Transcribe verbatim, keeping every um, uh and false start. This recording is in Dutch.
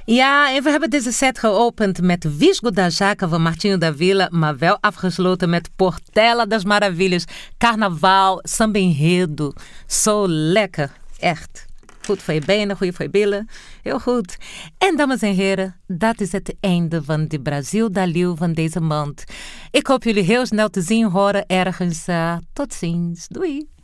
Ja, en we hebben deze set geopend met Visgo da Jaca van Martinho da Vila, maar wel afgesloten met Portela das Maravilhas, Carnaval, Samba Enredo. Zo lekker, echt. Goed voor je benen, goed voor je billen. Heel goed. En dames en heren, dat is het einde van de Brazil da Leeuw van deze maand. Ik hoop jullie heel snel te zien, horen ergens. Uh, tot ziens. Doei.